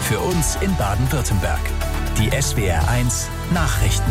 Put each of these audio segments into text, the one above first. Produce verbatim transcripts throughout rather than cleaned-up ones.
für uns in Baden-Württemberg. Die S W R eins Nachrichten.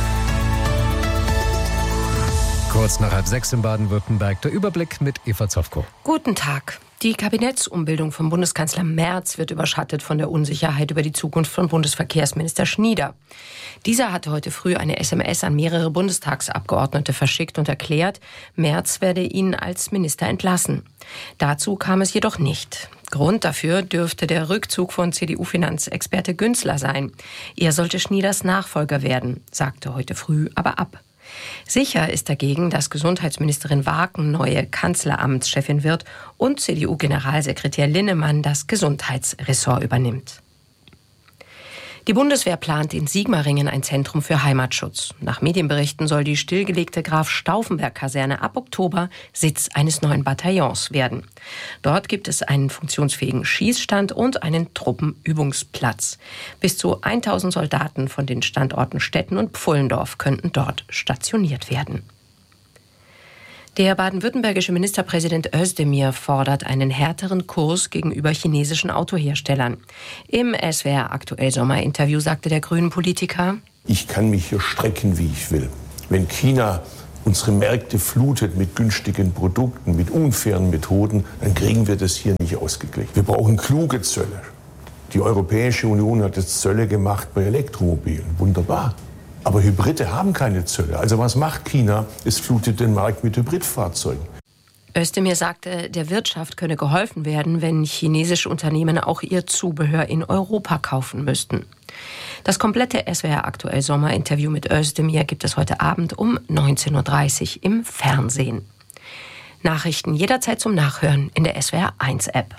Kurz nach halb sechs in Baden-Württemberg. Der Überblick mit Eva Zofko. Guten Tag. Die Kabinettsumbildung von Bundeskanzler Merz wird überschattet von der Unsicherheit über die Zukunft von Bundesverkehrsminister Schnieder. Dieser hatte heute früh eine S M S an mehrere Bundestagsabgeordnete verschickt und erklärt, Merz werde ihn als Minister entlassen. Dazu kam es jedoch nicht. Grund dafür dürfte der Rückzug von C D U-Finanzexperte Günzler sein. Er sollte Schnieders Nachfolger werden, sagte heute früh aber ab. Sicher ist dagegen, dass Gesundheitsministerin Waken neue Kanzleramtschefin wird und C D U-Generalsekretär Linnemann das Gesundheitsressort übernimmt. Die Bundeswehr plant in Sigmaringen ein Zentrum für Heimatschutz. Nach Medienberichten soll die stillgelegte Graf-Stauffenberg-Kaserne ab Oktober Sitz eines neuen Bataillons werden. Dort gibt es einen funktionsfähigen Schießstand und einen Truppenübungsplatz. Bis zu tausend Soldaten von den Standorten Stetten und Pfullendorf könnten dort stationiert werden. Der baden-württembergische Ministerpräsident Özdemir fordert einen härteren Kurs gegenüber chinesischen Autoherstellern. Im S W R Aktuell Sommerinterview sagte der Grünen-Politiker: Ich kann mich hier strecken, wie ich will. Wenn China unsere Märkte flutet mit günstigen Produkten, mit unfairen Methoden, dann kriegen wir das hier nicht ausgeglichen. Wir brauchen kluge Zölle. Die Europäische Union hat jetzt Zölle gemacht bei Elektromobilen. Wunderbar. Aber Hybride haben keine Zölle. Also was macht China? Es flutet den Markt mit Hybridfahrzeugen. Özdemir sagte, der Wirtschaft könne geholfen werden, wenn chinesische Unternehmen auch ihr Zubehör in Europa kaufen müssten. Das komplette S W R Aktuell Sommerinterview mit Özdemir gibt es heute Abend um neunzehn Uhr dreißig im Fernsehen. Nachrichten jederzeit zum Nachhören in der S W R eins App.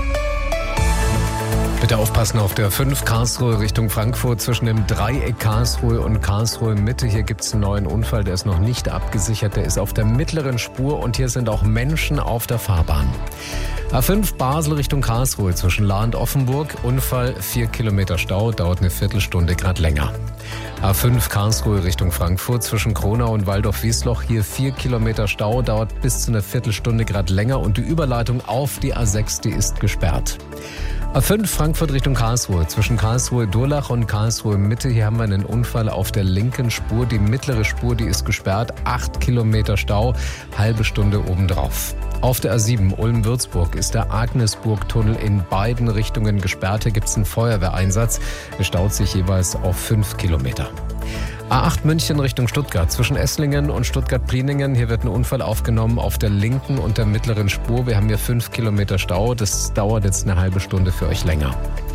Bitte aufpassen auf der fünf Karlsruhe Richtung Frankfurt zwischen dem Dreieck Karlsruhe und Karlsruhe Mitte. Hier gibt es einen neuen Unfall, der ist noch nicht abgesichert. Der ist auf der mittleren Spur und hier sind auch Menschen auf der Fahrbahn. A fünf Basel Richtung Karlsruhe zwischen Lahr und Offenburg. Unfall, vier Kilometer Stau, dauert eine Viertelstunde grad länger. A fünf Karlsruhe Richtung Frankfurt zwischen Kronau und Waldorf-Wiesloch. Hier vier Kilometer Stau, dauert bis zu einer Viertelstunde grad länger und die Überleitung auf die A sechs, die ist gesperrt. A fünf Frankfurt Richtung Karlsruhe zwischen Karlsruhe-Durlach und Karlsruhe-Mitte. Hier haben wir einen Unfall auf der linken Spur. Die mittlere Spur, die ist gesperrt. Acht Kilometer Stau, halbe Stunde obendrauf. Auf der A sieben Ulm-Würzburg ist der Agnesburg-Tunnel in beiden Richtungen gesperrt. Hier gibt es einen Feuerwehreinsatz. Es staut sich jeweils auf fünf Kilometer. A acht München Richtung Stuttgart zwischen Esslingen und Stuttgart-Prieningen. Hier wird ein Unfall aufgenommen auf der linken und der mittleren Spur. Wir haben hier fünf Kilometer Stau. Das dauert jetzt eine halbe Stunde für euch länger.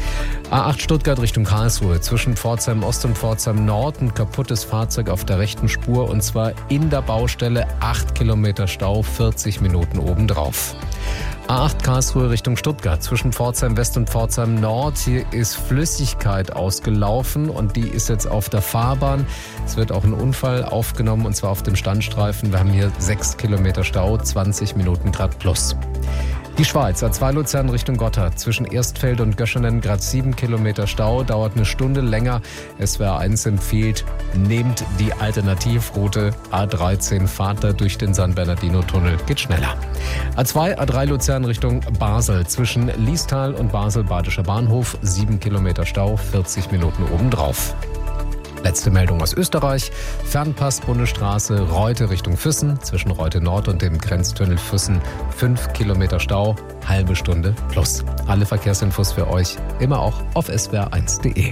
A acht Stuttgart Richtung Karlsruhe zwischen Pforzheim Ost und Pforzheim Nord. Ein kaputtes Fahrzeug auf der rechten Spur und zwar in der Baustelle. acht Kilometer Stau, vierzig Minuten obendrauf. A acht Karlsruhe Richtung Stuttgart zwischen Pforzheim West und Pforzheim Nord. Hier ist Flüssigkeit ausgelaufen und die ist jetzt auf der Fahrbahn. Es wird auch ein Unfall aufgenommen und zwar auf dem Standstreifen. Wir haben hier sechs Kilometer Stau, zwanzig Minuten Grad plus. Die Schweiz, A zwei Luzern Richtung Gotthard zwischen Erstfeld und Göschenen, Grad sieben Kilometer Stau, dauert eine Stunde länger. S W R eins empfiehlt, nehmt die Alternativroute A dreizehn, fahrt da durch den San Bernardino-Tunnel, geht schneller. A zwei, A drei Luzern Richtung Basel zwischen Liestal und Basel-Badischer Bahnhof, sieben Kilometer Stau, vierzig Minuten obendrauf. Letzte Meldung aus Österreich. Fernpass Bundesstraße Reute Richtung Füssen zwischen Reute Nord und dem Grenztunnel Füssen. fünf Kilometer Stau, halbe Stunde plus. Alle Verkehrsinfos für euch immer auch auf S W R eins Punkt de.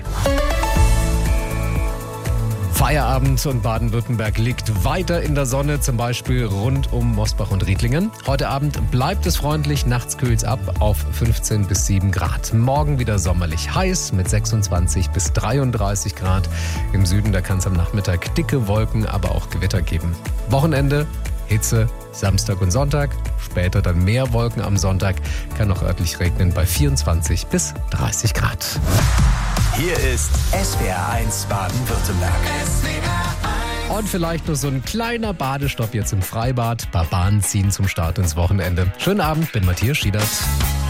Feierabend und Baden-Württemberg liegt weiter in der Sonne, zum Beispiel rund um Mosbach und Riedlingen. Heute Abend bleibt es freundlich, nachts kühlt's ab auf fünfzehn bis sieben Grad. Morgen wieder sommerlich heiß mit sechsundzwanzig bis dreiunddreißig Grad. Im Süden, da kann es am Nachmittag dicke Wolken, aber auch Gewitter geben. Wochenende, Hitze, Samstag und Sonntag. Später dann mehr Wolken am Sonntag. Kann auch örtlich regnen bei vierundzwanzig bis dreißig Grad. Hier ist S W R eins Baden-Württemberg. Und vielleicht nur so ein kleiner Badestopp jetzt im Freibad. Barbaren ziehen zum Start ins Wochenende. Schönen Abend, bin Matthias Schiedert.